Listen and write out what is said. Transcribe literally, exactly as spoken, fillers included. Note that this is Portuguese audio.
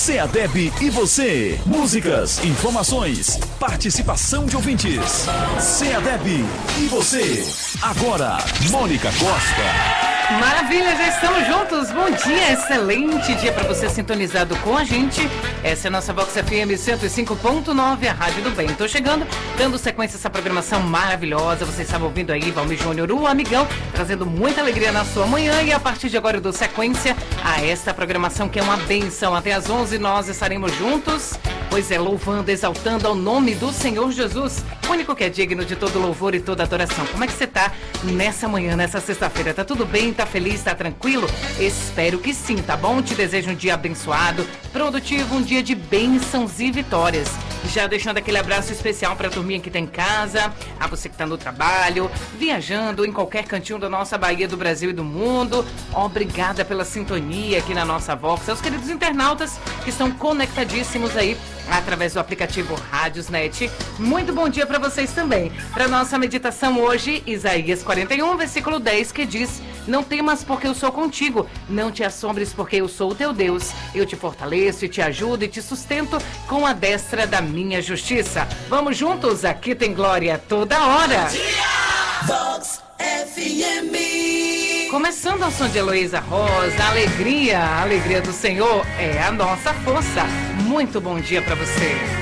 CEADEB e você. Músicas, informações, participação de ouvintes. CEADEB e você. Agora, Mônica Costa. Maravilha, já estamos juntos. Bom dia, excelente dia para você sintonizado com a gente. Essa é a nossa Vox F M cento e cinco ponto nove, a Rádio do Bem. Tô chegando, dando sequência a essa programação maravilhosa. Você estava ouvindo aí Valmir Júnior, o amigão, trazendo muita alegria na sua manhã. E a partir de agora eu dou sequência a esta programação que é uma benção. Até às onze nós estaremos juntos. Pois é, louvando, exaltando ao nome do Senhor Jesus, o único que é digno de todo louvor e toda adoração. Como é que você tá nessa manhã, nessa sexta-feira? Tá tudo bem? Tá feliz? Tá tranquilo? Espero que sim, tá bom? Te desejo um dia abençoado, produtivo, um dia de bênçãos e vitórias. Já deixando aquele abraço especial para a turminha que tá em casa, a você que tá no trabalho, viajando em qualquer cantinho da nossa Bahia, do Brasil e do mundo. Obrigada pela sintonia aqui na nossa Vox. Aos queridos internautas que estão conectadíssimos aí através do aplicativo Rádiosnet. Muito bom dia para vocês também. Para nossa meditação hoje, Isaías quarenta e um, versículo dez, que diz: não temas porque eu sou contigo, não te assombres porque eu sou o teu Deus. Eu te fortaleço e te ajudo e te sustento com a destra da minha justiça. Vamos juntos, aqui tem glória toda hora. Vox F M. Começando ao som de Heloísa Rosa, a alegria, a alegria do Senhor é a nossa força. Muito bom dia para você.